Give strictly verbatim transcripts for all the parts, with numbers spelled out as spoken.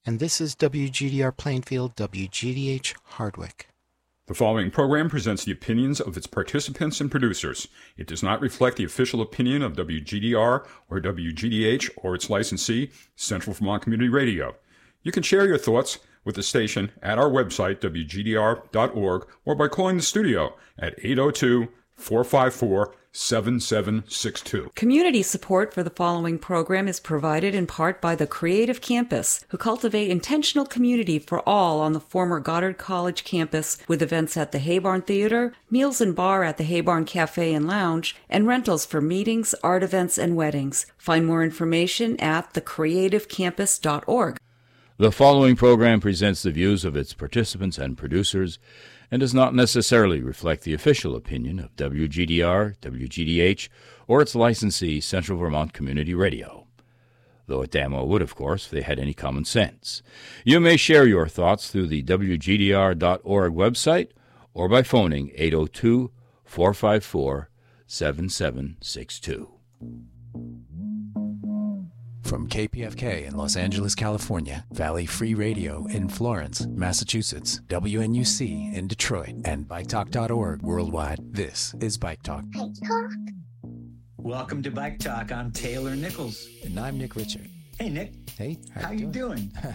and this is W G D R Plainfield, W G D H Hardwick. The following program presents the opinions of its participants and producers. It does not reflect the official opinion of W G D R or W G D H or its licensee, Central Vermont Community Radio. You can share your thoughts with the station at our website, W G D R dot org, or by calling the studio at eight oh two, four five four, seven seven six two. Community support for the following program is provided in part by the Creative Campus, who cultivate intentional community for all on the former Goddard College campus with events at the Haybarn Theater, meals and bar at the Haybarn Cafe and Lounge, and rentals for meetings, art events, and weddings. Find more information at the creative campus dot org. The following program presents the views of its participants and producers and does not necessarily reflect the official opinion of W G D R, W G D H, or its licensee, Central Vermont Community Radio. Though it damn well would, of course, if they had any common sense. You may share your thoughts through the W G D R dot org website or by phoning eight oh two, four five four, seven seven six two. From K P F K in Los Angeles, California, Valley Free Radio in Florence, Massachusetts, W N U C in Detroit, and Bike Talk dot org worldwide, this is Bike Talk. Bike Talk. Welcome to Bike Talk. I'm Taylor Nichols. And I'm Nick Richard. Hey, Nick. Hey, how, how you doing? doing?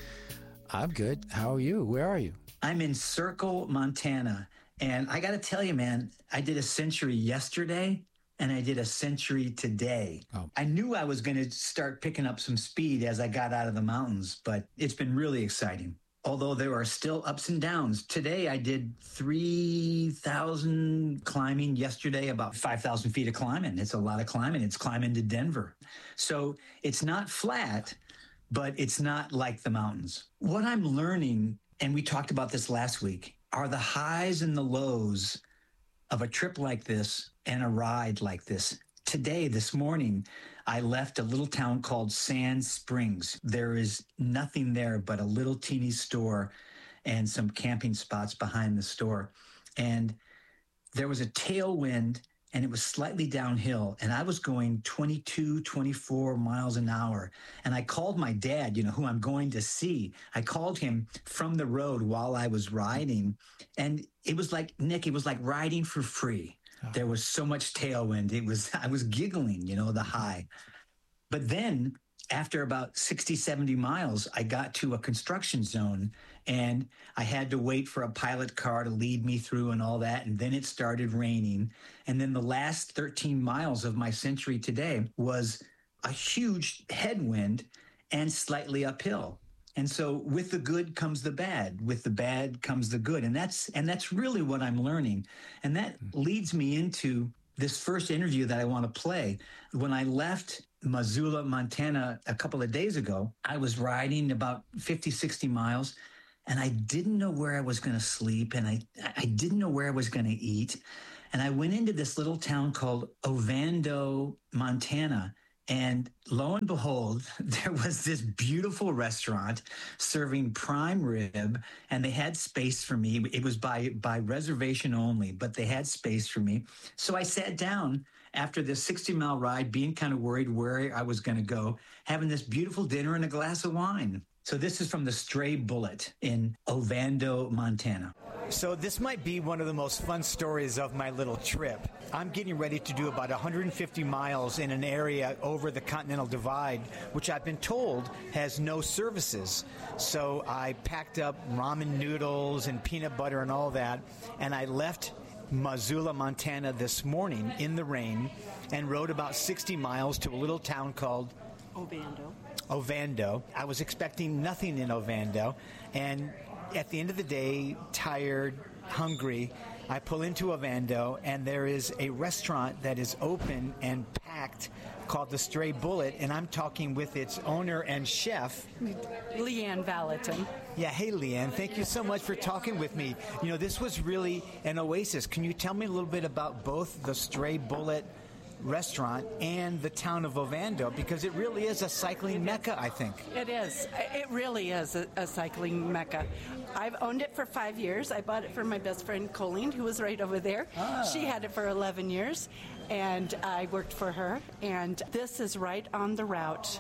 I'm good. How are you? Where are you? I'm in Circle, Montana. And I got to tell you, man, I did a century yesterday. And I did a century today. Oh. I knew I was going to start picking up some speed as I got out of the mountains, but it's been really exciting. Although there are still ups and downs. Today I did three thousand climbing. Yesterday about five thousand feet of climbing. It's a lot of climbing. It's climbing to Denver. So it's not flat, but it's not like the mountains. What I'm learning, and we talked about this last week, are the highs and the lows of a trip like this and a ride like this. Today, this morning, I left a little town called Sand Springs. There is nothing there but a little teeny store and some camping spots behind the store. And there was a tailwind and it was slightly downhill. And I was going twenty-two, twenty-four miles an hour. And I called my dad, you know, who I'm going to see. I called him from the road while I was riding. And it was like, Nick, it was like riding for free. Oh. There was so much tailwind. It was, I was giggling, you know, the high. But then after about sixty, seventy miles, I got to a construction zone and I had to wait for a pilot car to lead me through and all that. And then it started raining. And then the last thirteen miles of my century today was a huge headwind and slightly uphill. And so with the good comes the bad. With the bad comes the good. And that's and that's really what I'm learning. And that leads me into this first interview that I want to play. When I left Missoula, Montana a couple of days ago, I was riding about fifty, sixty miles, and I didn't know where I was going to sleep, and I, I didn't know where I was going to eat. And I went into this little town called Ovando, Montana, and lo and behold, there was this beautiful restaurant serving prime rib, and they had space for me. It was by, by reservation only, but they had space for me. So I sat down after this sixty-mile ride, being kind of worried where I was going to go, having this beautiful dinner and a glass of wine. So this is from the Stray Bullet in Ovando, Montana. So this might be one of the most fun stories of my little trip. I'm getting ready to do about one hundred fifty miles in an area over the Continental Divide, which I've been told has no services. So I packed up ramen noodles and peanut butter and all that, and I left Missoula, Montana this morning in the rain and rode about sixty miles to a little town called Ovando. Ovando. I was expecting nothing in Ovando, and at the end of the day, tired, hungry, I pull into Ovando, and there is a restaurant that is open and packed called the Stray Bullet, and I'm talking with its owner and chef, Leanne Valentin. Yeah, hey, Leanne, thank you so much for talking with me. You know, this was really an oasis. Can you tell me a little bit about both the Stray Bullet restaurant and the town of Ovando, because it really is a cycling mecca, I think. It is. It really is a, a cycling mecca. I've owned it for five years. I bought it from my best friend Colleen, who was right over there. Ah. She had it for eleven years, and I worked for her. And this is right on the route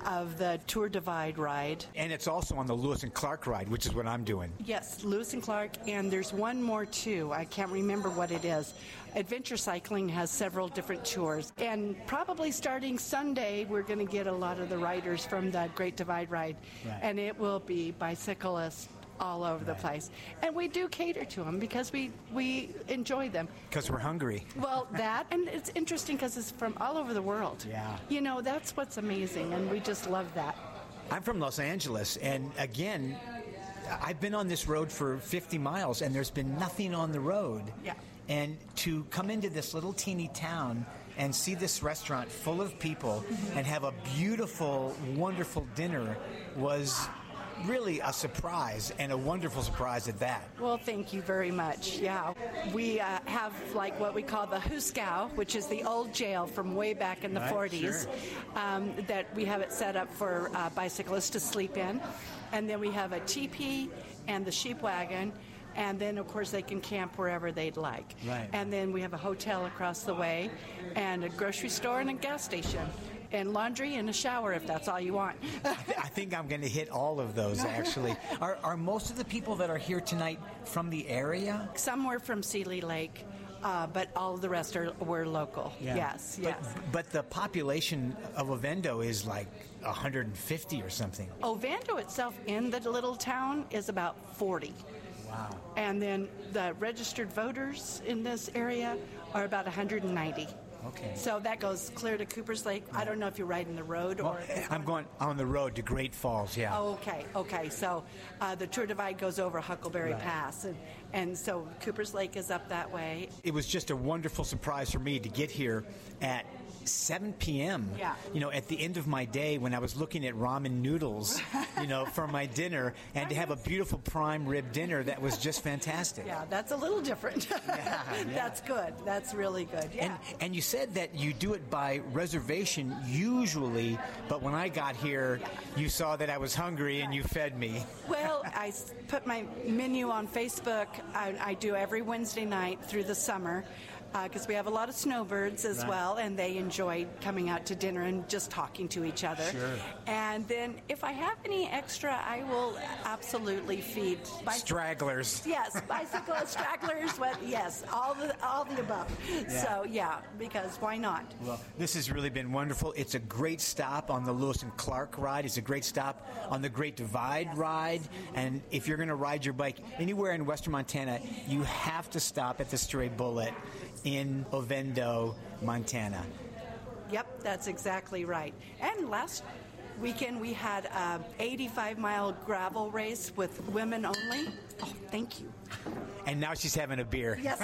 of the Tour Divide ride. And it's also on the Lewis and Clark ride, which is what I'm doing. Yes, Lewis and Clark, and there's one more too. I can't remember what it is. Adventure Cycling has several different tours, and probably starting Sunday, we're going to get a lot of the riders from the Great Divide ride, right. And it will be bicyclists all over right. the place. And we do cater to them because we, we enjoy them. Because we're hungry. Well, that, and it's interesting because it's from all over the world. Yeah. You know, that's what's amazing, and we just love that. I'm from Los Angeles, and again, I've been on this road for fifty miles, and there's been nothing on the road. Yeah. And to come into this little teeny town and see this restaurant full of people mm-hmm. and have a beautiful, wonderful dinner was really a surprise, and a wonderful surprise at that. Well, thank you very much. Yeah. We uh, have like what we call the Huskow, which is the old jail from way back in the right, forties, sure. um, that we have it set up for uh, bicyclists to sleep in. And then we have a teepee and the sheep wagon. And then, of course, they can camp wherever they'd like. Right. And then we have a hotel across the way and a grocery store and a gas station and laundry and a shower if that's all you want. I, th- I think I'm going to hit all of those, actually. Are, are most of the people that are here tonight from the area? Some were from Seeley Lake. Uh, but all of the rest are were local. Yeah. Yes, but, yes. But the population of Ovendo is like one hundred fifty or something. Ovendo itself in the little town is about forty. Wow. And then the registered voters in this area are about one hundred ninety. Okay. So that goes clear to Cooper's Lake. I don't know if you're riding the road or... Well, I'm going on the road to Great Falls, yeah. Oh, okay, okay. So uh, the Tour Divide goes over Huckleberry right. Pass, and, and so Cooper's Lake is up that way. It was just a wonderful surprise for me to get here at seven p.m. Yeah. You know, at the end of my day when I was looking at ramen noodles, you know, for my dinner, and to have a beautiful prime rib dinner that was just fantastic. Yeah, that's a little different. yeah, yeah. That's good. That's really good. Yeah. And, and you said that you do it by reservation usually, but when I got here, you saw that I was hungry and you fed me. Well, I s- put my menu on Facebook. I, I do every Wednesday night through the summer. Because uh, we have a lot of snowbirds as right. well, and they enjoy coming out to dinner and just talking to each other. Sure. And then if I have any extra, I will absolutely feed bicy- stragglers. Yes, bicyclists, stragglers. What? Yes, all the all the above. Yeah. So yeah, because why not? Well, this has really been wonderful. It's a great stop on the Lewis and Clark ride. It's a great stop on the Great Divide yes. ride. And if you're going to ride your bike anywhere in Western Montana, you have to stop at the Stray Bullet in Ovendo, Montana. Yep, that's exactly right. And last weekend we had an eighty-five mile gravel race with women only. Oh, thank you. And now she's having a beer. Yes,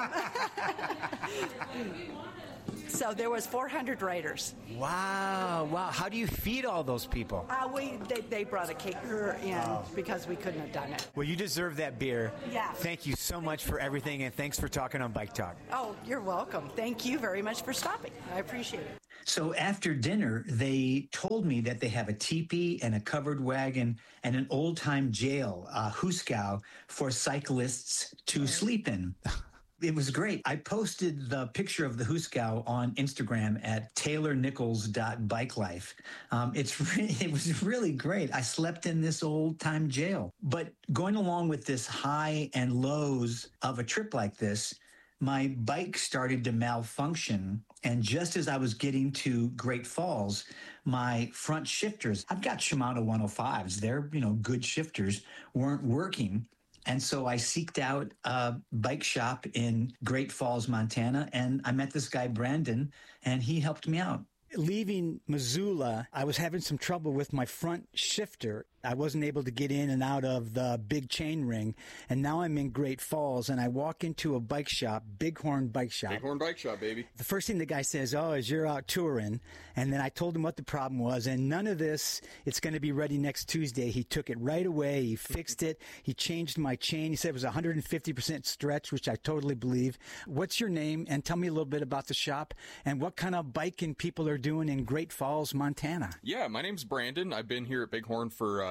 I am. So there was four hundred riders. Wow, wow. How do you feed all those people? Uh, we they, they brought a caterer in oh. because we couldn't have done it. Well, you deserve that beer. Yeah. Thank you so much for everything, and thanks for talking on Bike Talk. Oh, you're welcome. Thank you very much for stopping. I appreciate it. So after dinner, they told me that they have a teepee and a covered wagon and an old-time jail, uh, Huskow, for cyclists to sleep in. It was great. I posted the picture of the Huskow on Instagram at taylor nichols dot bike life. Um, it's re- it was really great. I slept in this old-time jail. But going along with this high and lows of a trip like this, my bike started to malfunction. And just as I was getting to Great Falls, my front shifters, I've got Shimano one oh fives. They're, you know, good shifters, weren't working. And so I seeked out a bike shop in Great Falls, Montana, and I met this guy, Brandon, and he helped me out. Leaving Missoula, I was having some trouble with my front shifter. I wasn't able to get in and out of the big chain ring. And now I'm in Great Falls, and I walk into a bike shop, Bighorn Bike Shop. Bighorn Bike Shop, baby. The first thing the guy says, oh, is you're out touring. And then I told him what the problem was, and none of this, it's going to be ready next Tuesday. He took it right away. He fixed it. He changed my chain. He said it was one hundred fifty percent stretch, which I totally believe. What's your name? And tell me a little bit about the shop and what kind of biking people are doing in Great Falls, Montana. Yeah, my name's Brandon. I've been here at Bighorn for uh,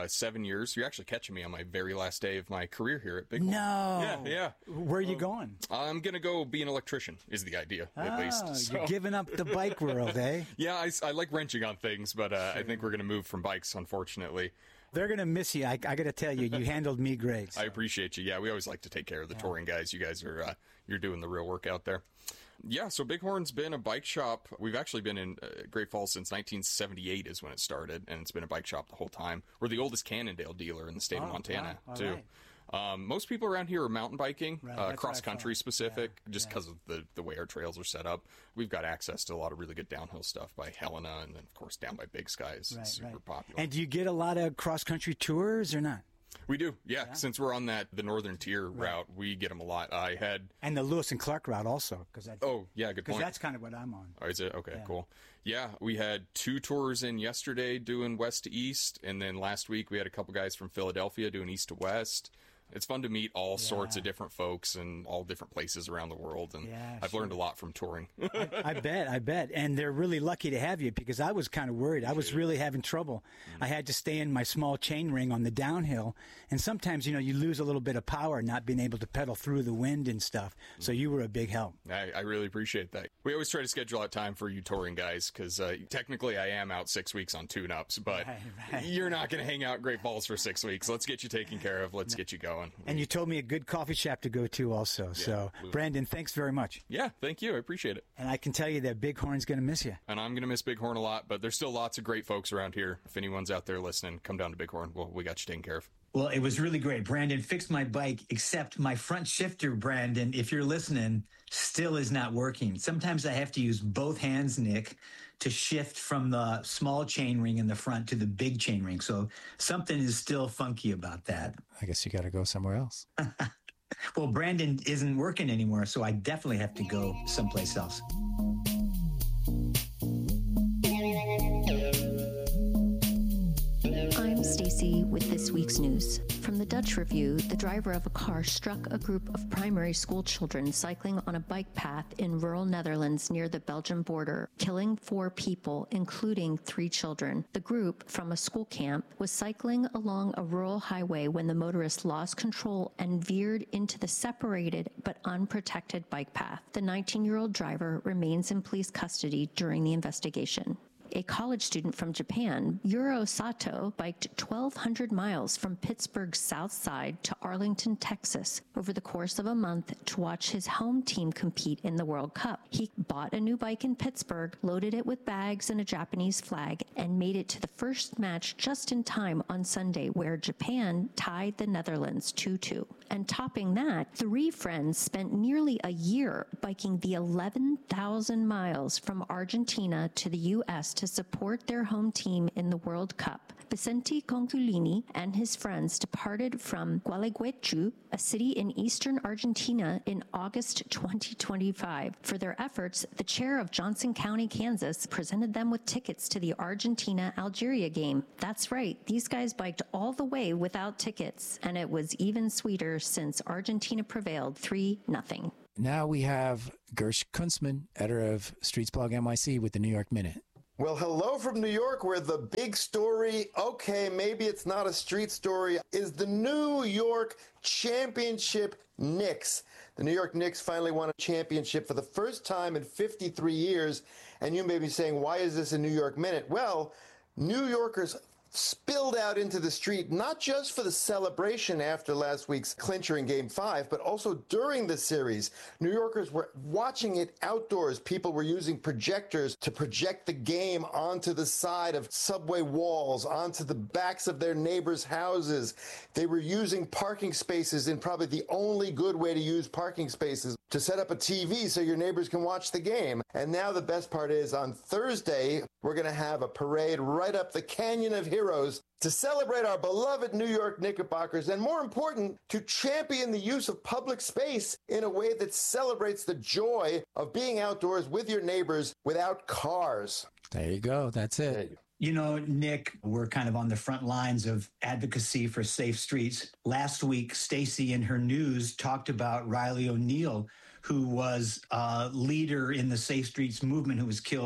uh, seven years. You're actually catching me on my very last day of my career here at Bighorn. No. Yeah, yeah. Where are you um, going? I'm going to go be an electrician, is the idea, at oh, least. So. You're giving up the bike world, eh? Yeah, I, I like wrenching on things, but uh, sure. I think we're going to move from bikes, unfortunately. They're going to miss you. I, I got to tell you, you handled me great. So. I appreciate you. Yeah, we always like to take care of the yeah. touring guys. You guys are uh, you're doing the real work out there. Yeah, so Bighorn's been a bike shop. We've actually been in uh, Great Falls since nineteen seventy-eight is when it started, and it's been a bike shop the whole time. We're the oldest Cannondale dealer in the state oh, of Montana, wow. too. Right. Um, most people around here are mountain biking, right, uh, cross-country specific, yeah, just because yeah. of the, the way our trails are set up. We've got access to a lot of really good downhill stuff by Helena, and then, of course, down by Big Skies. Right, it's super right. popular. And do you get a lot of cross-country tours or not? We do, yeah. yeah. Since we're on that the northern tier right. route, we get them a lot. I had and the Lewis and Clark route also, because oh yeah, good point. Because that's kind of what I'm on. Oh, is it okay? Yeah. Cool. Yeah, we had two tours in yesterday doing west to east, and then last week we had a couple guys from Philadelphia doing east to west. It's fun to meet all yeah. sorts of different folks and all different places around the world, and yeah, I've sure. learned a lot from touring. I, I bet, I bet. And they're really lucky to have you, because I was kind of worried. I was really having trouble. Mm-hmm. I had to stay in my small chain ring on the downhill, and sometimes, you know, you lose a little bit of power not being able to pedal through the wind and stuff. Mm-hmm. So you were a big help. I, I really appreciate that. We always try to schedule out time for you touring guys, because uh, technically I am out six weeks on tune-ups, but right, right. you're not going to hang out in Great Falls for six weeks. Let's get you taken care of. Let's no. get you going. And you told me a good coffee shop to go to also. Yeah, so, absolutely. Brandon, thanks very much. Yeah, thank you. I appreciate it. And I can tell you that Bighorn's going to miss you. And I'm going to miss Bighorn a lot, but there's still lots of great folks around here. If anyone's out there listening, come down to Bighorn. Well, we got you taken care of. Well, it was really great. Brandon fixed my bike, except my front shifter, Brandon, if you're listening, still is not working. Sometimes I have to use both hands, Nick, to shift from the small chain ring in the front to the big chain ring. So something is still funky about that. I guess you got to go somewhere else. Well, Brandon isn't working anymore, so I definitely have to go someplace else. I'm Stacy with this week's news. From the Dutch Review, the driver of a car struck a group of primary school children cycling on a bike path in rural Netherlands near the Belgian border, killing four people, including three children. The group, from a school camp, was cycling along a rural highway when the motorist lost control and veered into the separated but unprotected bike path. The nineteen-year-old driver remains in police custody during the investigation. A college student from Japan, Yuro Sato, biked twelve hundred miles from Pittsburgh's south side to Arlington, Texas, over the course of a month to watch his home team compete in the World Cup. He bought a new bike in Pittsburgh, loaded it with bags and a Japanese flag, and made it to the first match just in time on Sunday, where Japan tied the Netherlands two two. And topping that, three friends spent nearly a year biking the eleven thousand miles from Argentina to the U S to support their home team in the World Cup. Vicente Conculini and his friends departed from Gualeguaychú, a city in eastern Argentina, in August twenty twenty-five. For their efforts, the chair of Johnson County, Kansas, presented them with tickets to the Argentina-Algeria game. That's right, these guys biked all the way without tickets, and it was even sweeter since Argentina prevailed three nothing. Now we have Gersh Kunstman, editor of Streets Blog N Y C, with the New York Minute. Well, hello from New York, where the big story, okay, maybe it's not a street story, is the New York Championship Knicks. The New York Knicks finally won a championship for the first time in fifty-three years. And you may be saying, why is this a New York Minute? Well, New Yorkers spilled out into the street, not just for the celebration after last week's clincher in Game five, but also during the series. New Yorkers were watching it outdoors. People were using projectors to project the game onto the side of subway walls, onto the backs of their neighbors' houses. They were using parking spaces in probably the only good way to use parking spaces, to set up a T V so your neighbors can watch the game. And now the best part is, on Thursday, we're going to have a parade right up the Canyon of Heroes to celebrate our beloved New York Knickerbockers, and more important, to champion the use of public space in a way that celebrates the joy of being outdoors with your neighbors without cars. There you go. That's it. You know, Nick, we're kind of on the front lines of advocacy for safe streets. Last week, Stacy in her news talked about Riley O'Neill, who was a leader in the Safe Streets movement, who was killed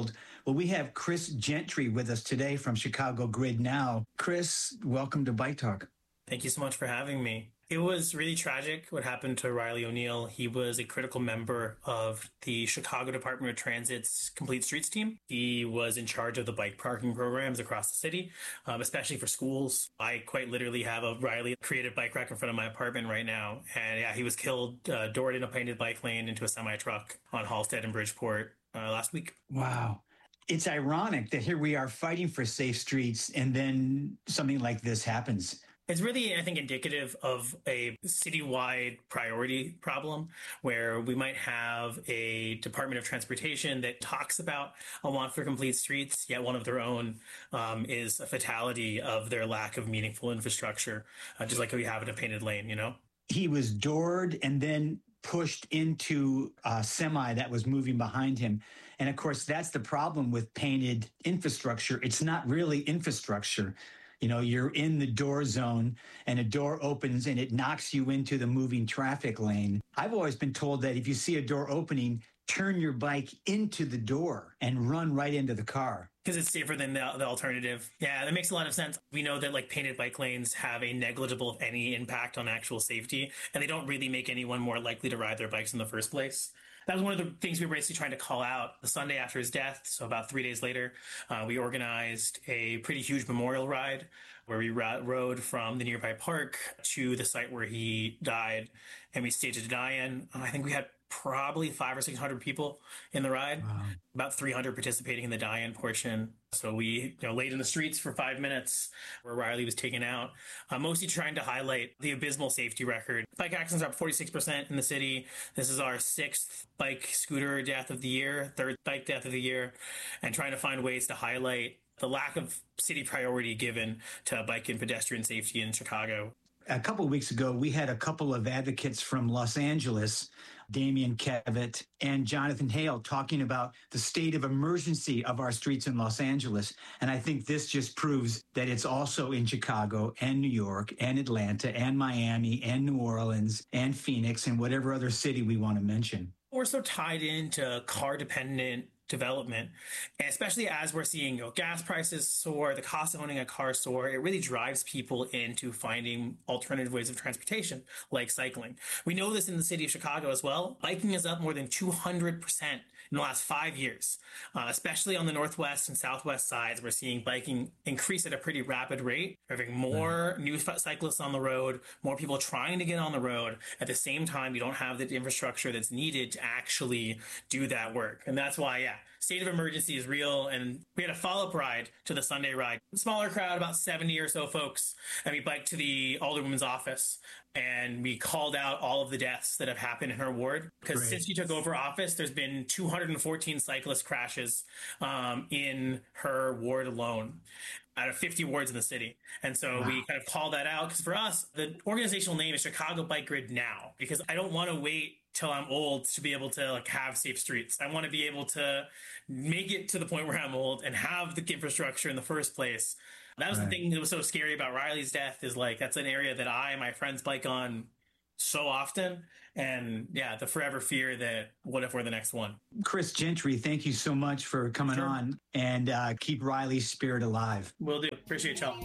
Well, we have Chris Gentry with us today from Chicago Grid Now. Chris, welcome to Bike Talk. Thank you so much for having me. It was really tragic what happened to Riley O'Neill. He was a critical member of the Chicago Department of Transit's Complete Streets team. He was in charge of the bike parking programs across the city, um, especially for schools. I quite literally have a Riley created bike rack in front of my apartment right now. And yeah, he was killed, uh, doored in a painted bike lane into a semi-truck on Halstead and Bridgeport uh, last week. Wow. It's ironic that here we are fighting for safe streets and then something like this happens. It's really, I think, indicative of a citywide priority problem where we might have a Department of Transportation that talks about a want for complete streets, yet one of their own um, is a fatality of their lack of meaningful infrastructure, uh, just like we have in a painted lane, you know? He was doored and then pushed into a semi that was moving behind him. And of course, that's the problem with painted infrastructure. It's not really infrastructure. You know, you're in the door zone and a door opens and it knocks you into the moving traffic lane. I've always been told that if you see a door opening, turn your bike into the door and run right into the car. Because it's safer than the, the alternative. Yeah, that makes a lot of sense. We know that like painted bike lanes have a negligible, if any, impact on actual safety, and they don't really make anyone more likely to ride their bikes in the first place. That was one of the things we were basically trying to call out the Sunday after his death. So about three days later, uh, we organized a pretty huge memorial ride where we ra- rode from the nearby park to the site where he died, and we staged a die-in. I think we had probably five or six hundred people in the ride, wow. About three hundred participating in the die-in portion. So we, you know, laid in the streets for five minutes where Riley was taken out, uh, mostly trying to highlight the abysmal safety record. Bike accidents are up forty-six percent in the city. This is our sixth bike scooter death of the year, third bike death of the year, and trying to find ways to highlight the lack of city priority given to bike and pedestrian safety in Chicago. A couple of weeks ago, we had a couple of advocates from Los Angeles, Damian Kevitt and Jonathan Hale, talking about the state of emergency of our streets in Los Angeles. And I think this just proves that it's also in Chicago and New York and Atlanta and Miami and New Orleans and Phoenix and whatever other city we want to mention. We're so tied into car-dependent development, and especially as we're seeing, you know, gas prices soar, the cost of owning a car soar, it really drives people into finding alternative ways of transportation, like cycling. We know this in the city of Chicago as well. Biking is up more than two hundred percent in the last five years, uh, especially on the northwest and southwest sides. We're seeing biking increase at a pretty rapid rate. We're having more mm. new cyclists on the road, more people trying to get on the road. At the same time, you don't have the infrastructure that's needed to actually do that work. And that's why, yeah, state of emergency is real. And we had a follow-up ride to the Sunday ride. Smaller crowd, about seventy or so folks. And we biked to the Alderwoman's office. And we called out all of the deaths that have happened in her ward. Because since she took over office, there's been two hundred fourteen cyclist crashes um, in her ward alone, out of fifty wards in the city. And so wow. we kind of called that out because for us, the organizational name is Chicago Bike Grid Now, because I don't want to wait till I'm old to be able to like have safe streets. I want to be able to make it to the point where I'm old and have the infrastructure in the first place. That was right. the thing that was so scary about Riley's death, is like, that's an area that I and my friends bike on so often. And yeah, the forever fear that what if we're the next one? Chris Gentry, thank you so much for coming sure. on, and uh, keep Riley's spirit alive. Will do. Appreciate y'all.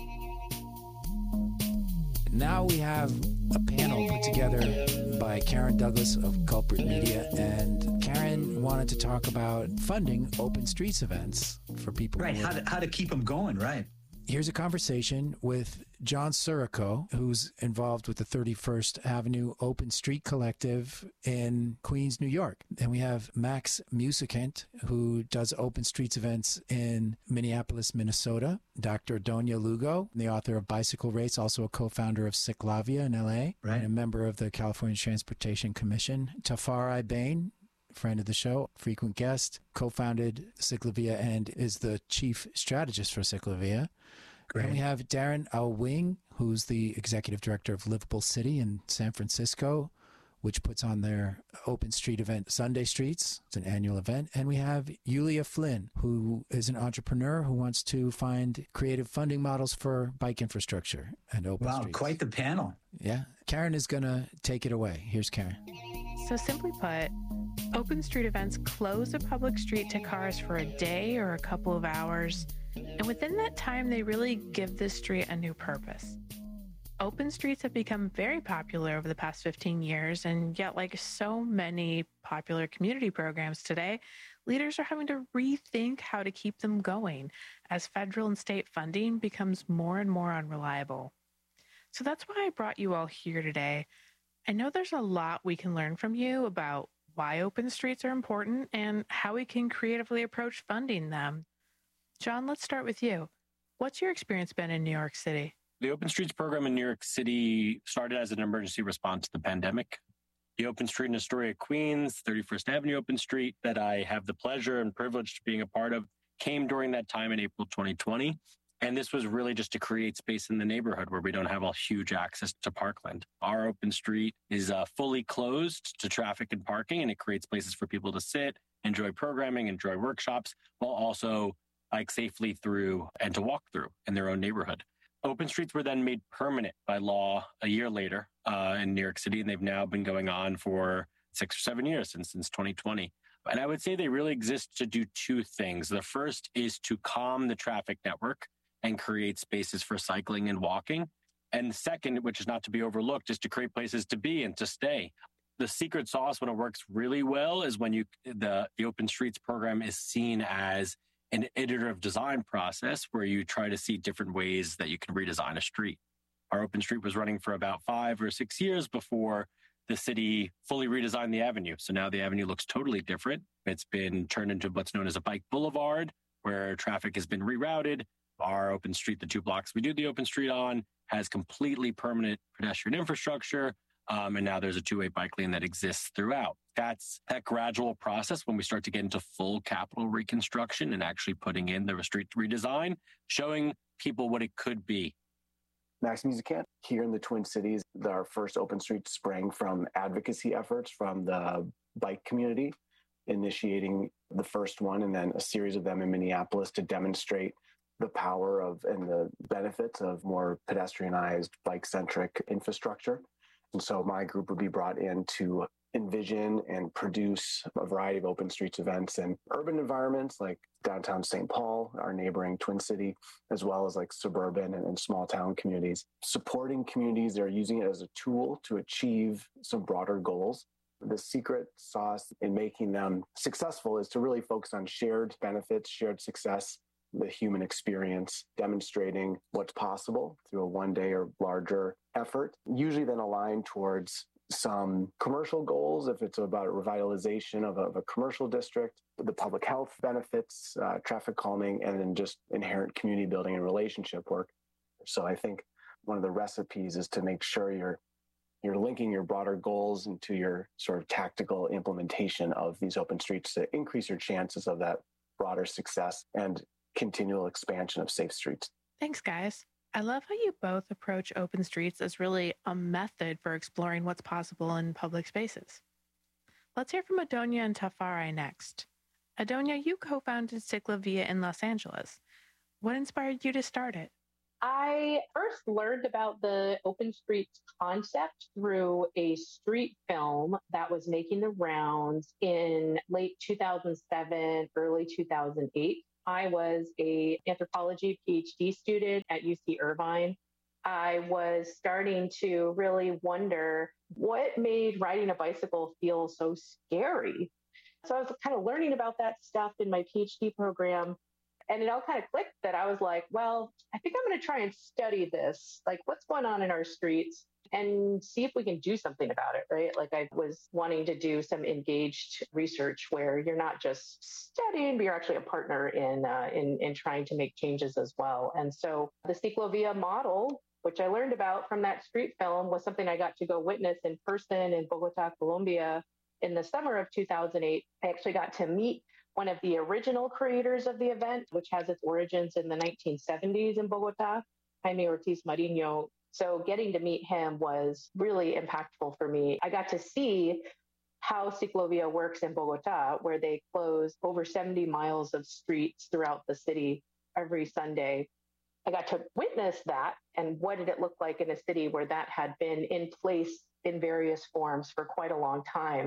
Now we have a panel put together by Karen Douglas of Culprit Media, and Karen wanted to talk about funding open streets events for people. Right, who how to, how to keep them going, right. Here's a conversation with John Surico, who's involved with the thirty-first Avenue Open Street Collective in Queens, New York. And we have Max Musicant, who does open streets events in Minneapolis, Minnesota. Doctor Donia Lugo, the author of Bicycle Race, also a co-founder of Ciclavia in L A, right. and a member of the California Transportation Commission. Tafari Bain, friend of the show, frequent guest, co-founded Ciclavia and is the chief strategist for Ciclavia. Great. And we have Darren Au-Wing, who's the executive director of Livable City in San Francisco, which puts on their open street event, Sunday Streets. It's an annual event. And we have Yulia Flynn, who is an entrepreneur who wants to find creative funding models for bike infrastructure and open wow, streets. Wow, quite the panel. Yeah. Karen is going to take it away. Here's Karen. So simply put, Open street events close a public street to cars for a day or a couple of hours, and within that time, they really give this street a new purpose. Open streets have become very popular over the past fifteen years, and yet, like so many popular community programs today, leaders are having to rethink how to keep them going as federal and state funding becomes more and more unreliable. So that's why I brought you all here today. I know there's a lot we can learn from you about why open streets are important and how we can creatively approach funding them. John, let's start with you. What's your experience been in New York City? The Open Streets program in New York City started as an emergency response to the pandemic. The Open Street in Astoria, Queens, thirty-first Avenue Open Street, that I have the pleasure and privilege of being a part of, came during that time in April twenty twenty. And this was really just to create space in the neighborhood where we don't have a huge access to parkland. Our open street is uh, fully closed to traffic and parking, and it creates places for people to sit, enjoy programming, enjoy workshops, while also like safely through and to walk through in their own neighborhood. Open streets were then made permanent by law a year later uh, in New York City, and they've now been going on for six or seven years since, since twenty twenty. And I would say they really exist to do two things. The first is to calm the traffic network and create spaces for cycling and walking. And the second, which is not to be overlooked, is to create places to be and to stay. The secret sauce when it works really well is when you the, the Open Streets program is seen as an iterative design process where you try to see different ways that you can redesign a street. Our Open Street was running for about five or six years before the city fully redesigned the avenue. So now the avenue looks totally different. It's been turned into what's known as a bike boulevard, where traffic has been rerouted. Our Open Street, the two blocks we do the Open Street on, has completely permanent pedestrian infrastructure. Um, and now there's a two-way bike lane that exists throughout. That's that gradual process when we start to get into full capital reconstruction and actually putting in the street redesign, showing people what it could be. Max Musicant, here in the Twin Cities, our first Open Street sprang from advocacy efforts from the bike community, initiating the first one and then a series of them in Minneapolis to demonstrate the power of and the benefits of more pedestrianized, bike-centric infrastructure. And so my group would be brought in to envision and produce a variety of open streets events in urban environments like downtown Saint Paul, our neighboring Twin City, as well as like suburban and, and small town communities. Supporting communities that are using it as a tool to achieve some broader goals. The secret sauce in making them successful is to really focus on shared benefits, shared success, the human experience, demonstrating what's possible through a one day or larger effort, usually then aligned towards some commercial goals, if it's about a revitalization of a, of a commercial district, the public health benefits, uh, traffic calming, and then just inherent community building and relationship work. So I think one of the recipes is to make sure you're you're linking your broader goals into your sort of tactical implementation of these open streets to increase your chances of that broader success and continual expansion of safe streets. Thanks, guys. I love how you both approach open streets as really a method for exploring what's possible in public spaces. Let's hear from Adonia and Tafari next. Adonia, you co-founded Ciclovia in Los Angeles. What inspired you to start it? I first learned about the open streets concept through a street film that was making the rounds in late two thousand seven, early two thousand eight. I was an anthropology PhD student at U C Irvine. I was starting to really wonder what made riding a bicycle feel so scary. So I was kind of learning about that stuff in my PhD program. And it all kind of clicked that I was like, well, I think I'm going to try and study this, like what's going on in our streets and see if we can do something about it, right? Like I was wanting to do some engaged research where you're not just studying, but you're actually a partner in, uh, in, in trying to make changes as well. And so the Ciclovia model, which I learned about from that street film, was something I got to go witness in person in Bogota, Colombia in the summer of two thousand eight. I actually got to meet one of the original creators of the event, which has its origins in the nineteen seventies in Bogota, Jaime Ortiz Mariño. So getting to meet him was really impactful for me. I got to see how Ciclovia works in Bogota, where they close over seventy miles of streets throughout the city every Sunday. I got to witness that, and what did it look like in a city where that had been in place in various forms for quite a long time.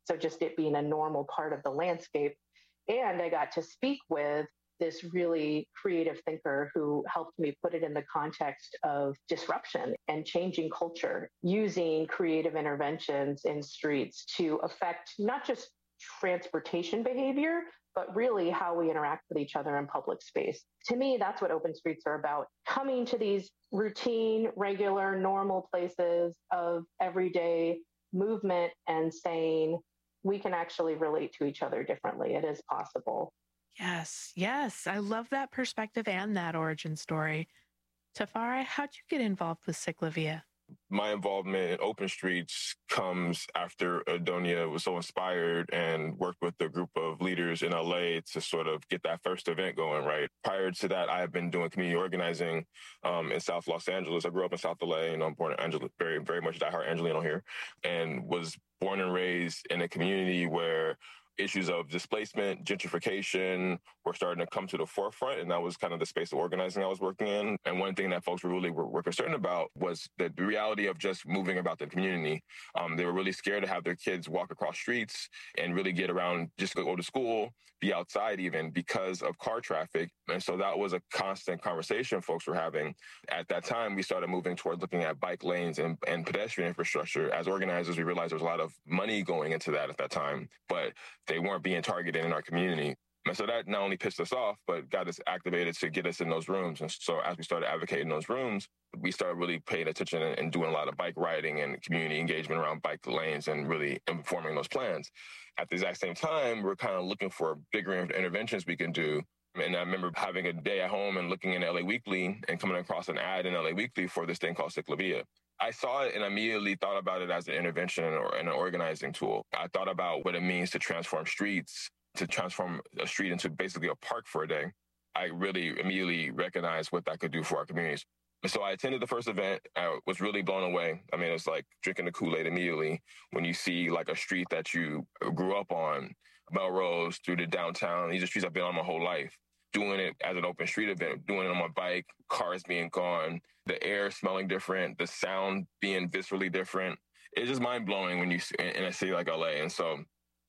So just it being a normal part of the landscape. And I got to speak with this really creative thinker who helped me put it in the context of disruption and changing culture, using creative interventions in streets to affect not just transportation behavior, but really how we interact with each other in public space. To me, that's what open streets are about. Coming to these routine, regular, normal places of everyday movement and saying, we can actually relate to each other differently. It is possible. Yes, yes. I love that perspective and that origin story. Tafari, how'd you get involved with Ciclavia? My involvement in Open Streets comes after Adonia was so inspired and worked with a group of leaders in L A to sort of get that first event going, right? Prior to that, I have been doing community organizing um, in South Los Angeles. I grew up in South L A, and I'm born in Angeles, very, very much diehard Angelino here, and was born and raised in a community where issues of displacement, gentrification were starting to come to the forefront. And that was kind of the space of organizing I was working in. And one thing that folks were really were, were concerned about was the reality of just moving about the community. Um, they were really scared to have their kids walk across streets and really get around, just go to school, be outside even because of car traffic. And so that was a constant conversation folks were having. At that time, we started moving towards looking at bike lanes and, and pedestrian infrastructure. As organizers, we realized there was a lot of money going into that at that time, but they weren't being targeted in our community. And so that not only pissed us off, but got us activated to get us in those rooms. And so as we started advocating in those rooms, we started really paying attention and, and doing a lot of bike riding and community engagement around bike lanes and really informing those plans. At the exact same time, we're kind of looking for bigger interventions we can do. And I remember having a day at home and looking in L A Weekly and coming across an ad in L A Weekly for this thing called Ciclavia. I saw it and immediately thought about it as an intervention or an organizing tool. I thought about what it means to transform streets, to transform a street into basically a park for a day. I really immediately recognized what that could do for our communities. And so I attended the first event. I was really blown away. I mean, it's like drinking the Kool-Aid immediately when you see like a street that you grew up on, Melrose through the downtown. These are streets I've been on my whole life. Doing it as an open street event, doing it on my bike, cars being gone, the air smelling different, the sound being viscerally different. It's just mind-blowing when you in a city like L A. And so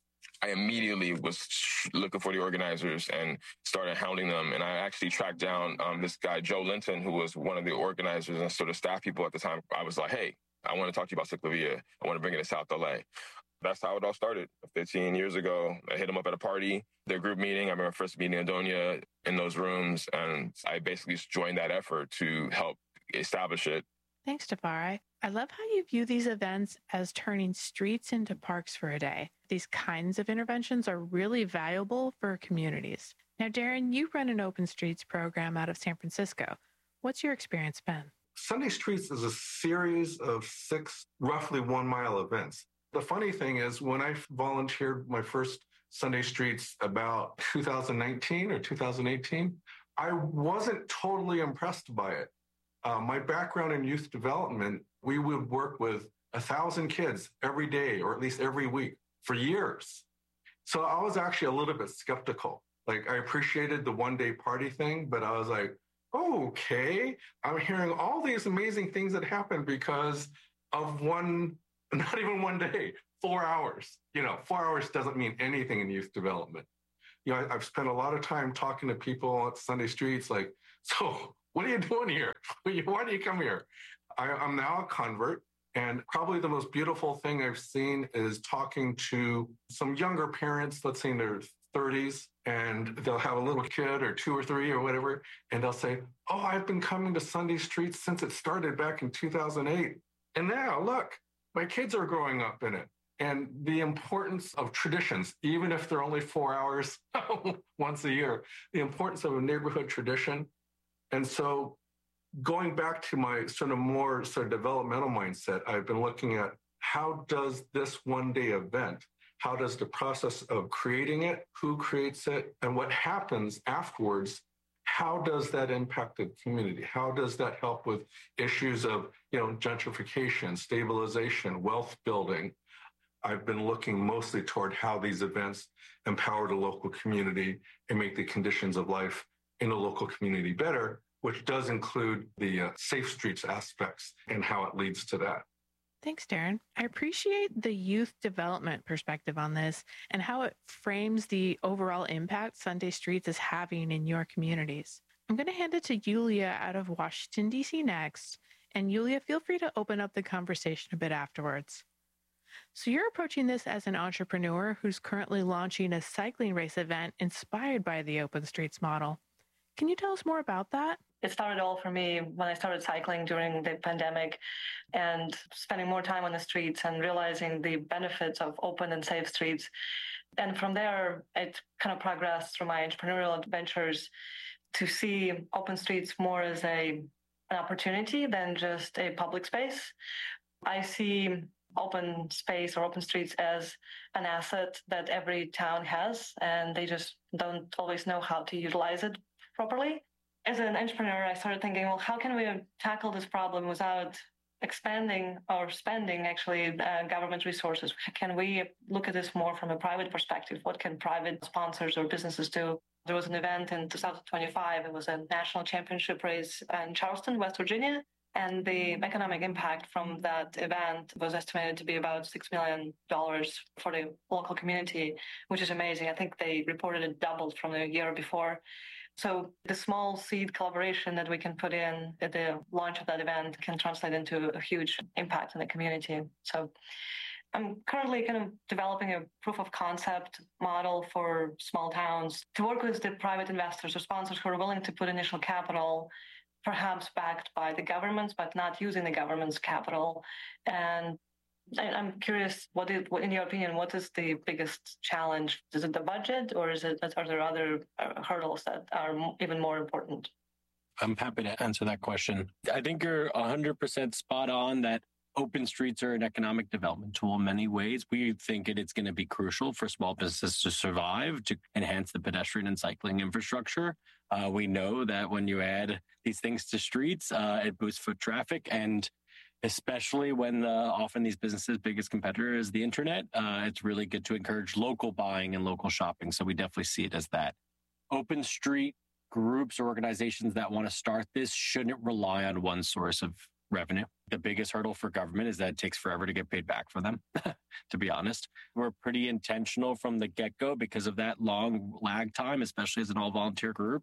I immediately was looking for the organizers and started hounding them. And I actually tracked down um, this guy, Joe Linton, who was one of the organizers and sort of staff people at the time. I was like, hey, I want to talk to you about Ciclavia. I want to bring it to South L A. That's how it all started. fifteen years ago, I hit them up at a party, their group meeting. I remember first meeting Adonia in those rooms, and I basically just joined that effort to help establish it. Thanks, Tafari. I love how you view these events as turning streets into parks for a day. These kinds of interventions are really valuable for communities. Now, Darren, you run an Open Streets program out of San Francisco. What's your experience been? Sunday Streets is a series of six roughly one-mile events. The funny thing is, when I volunteered my first Sunday Streets about two thousand nineteen or two thousand eighteen, I wasn't totally impressed by it. Uh, my background in youth development, we would work with a thousand kids every day, or at least every week, for years. So I was actually a little bit skeptical. Like, I appreciated the one-day party thing, but I was like, oh, okay, I'm hearing all these amazing things that happen because of one, not even one day, four hours. You know, four hours doesn't mean anything in youth development. You know, I, I've spent a lot of time talking to people at Sunday Streets, like, so what are you doing here? Why do you come here? I, I'm now a convert. And probably the most beautiful thing I've seen is talking to some younger parents, let's say in their thirties, and they'll have a little kid or two or three or whatever, and they'll say, oh, I've been coming to Sunday Streets since it started back in two thousand eight. And now, look, my kids are growing up in it. And the importance of traditions, even if they're only four hours once a year, the importance of a neighborhood tradition. And so going back to my sort of more sort of developmental mindset, I've been looking at how does this one day event, how does the process of creating it, who creates it, and what happens afterwards, how does that impact the community? How does that help with issues of, you know, gentrification, stabilization, wealth building? I've been looking mostly toward how these events empower the local community and make the conditions of life in the local community better, which does include the uh, safe streets aspects and how it leads to that. Thanks, Darren. I appreciate the youth development perspective on this and how it frames the overall impact Sunday Streets is having in your communities. I'm going to hand it to Yulia out of Washington, D C next. And Yulia, feel free to open up the conversation a bit afterwards. So you're approaching this as an entrepreneur who's currently launching a cycling race event inspired by the Open Streets model. Can you tell us more about that? It started all for me when I started cycling during the pandemic and spending more time on the streets and realizing the benefits of open and safe streets. And from there, it kind of progressed through my entrepreneurial adventures to see open streets more as a an opportunity than just a public space. I see open space or open streets as an asset that every town has, and they just don't always know how to utilize it properly. As an entrepreneur, I started thinking, well, how can we tackle this problem without expanding or spending actually uh, government resources? Can we look at this more from a private perspective? What can private sponsors or businesses do? There was an event in two thousand twenty-five. It was a national championship race in Charleston, West Virginia. And the economic impact from that event was estimated to be about six million dollars for the local community, which is amazing. I think they reported it doubled from the year before. So the small seed collaboration that we can put in at the launch of that event can translate into a huge impact in the community. So I'm currently kind of developing a proof of concept model for small towns to work with the private investors or sponsors who are willing to put initial capital, perhaps backed by the governments, but not using the government's capital. And I'm curious, what, is, what, in your opinion, what is the biggest challenge? Is it the budget, or is it, are there other uh, hurdles that are even more important? I'm happy to answer that question. I think you're one hundred percent spot on that open streets are an economic development tool in many ways. We think it is going to be crucial for small businesses to survive, to enhance the pedestrian and cycling infrastructure. Uh, we know that when you add these things to streets, uh, it boosts foot traffic, and especially when the, often these businesses' biggest competitor is the internet, uh, it's really good to encourage local buying and local shopping. So we definitely see it as that. Open street groups or organizations that want to start this shouldn't rely on one source of revenue. The biggest hurdle for government is that it takes forever to get paid back for them, to be honest. We're pretty intentional from the get-go because of that long lag time, especially as an all-volunteer group,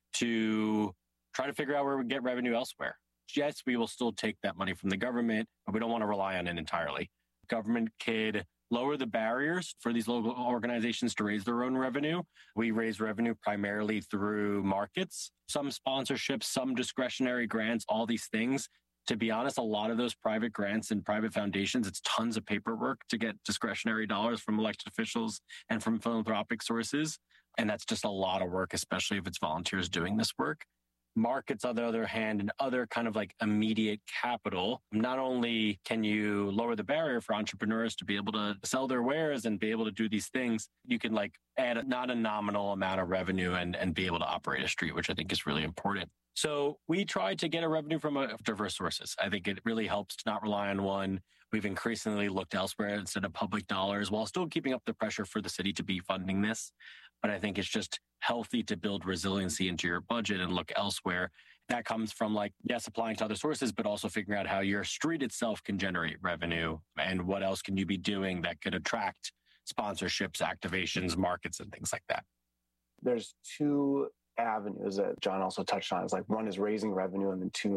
to try to figure out where we get revenue elsewhere. Yes, we will still take that money from the government, but we don't want to rely on it entirely. Government could lower the barriers for these local organizations to raise their own revenue. We raise revenue primarily through markets, some sponsorships, some discretionary grants, all these things. To be honest, a lot of those private grants and private foundations, it's tons of paperwork to get discretionary dollars from elected officials and from philanthropic sources. And that's just a lot of work, especially if it's volunteers doing this work. Markets, on the other hand, and other kind of like immediate capital, not only can you lower the barrier for entrepreneurs to be able to sell their wares and be able to do these things, you can like add a, not a nominal amount of revenue and, and be able to operate a street, which I think is really important. So we try to get a revenue from a, diverse sources. I think it really helps to not rely on one. We've increasingly looked elsewhere instead of public dollars while still keeping up the pressure for the city to be funding this. But I think it's just healthy to build resiliency into your budget and look elsewhere. That comes from like, yes, applying to other sources, but also figuring out how your street itself can generate revenue and what else can you be doing that could attract sponsorships, activations, markets, and things like that. There's two avenues that John also touched on. It's like one is raising revenue, and then two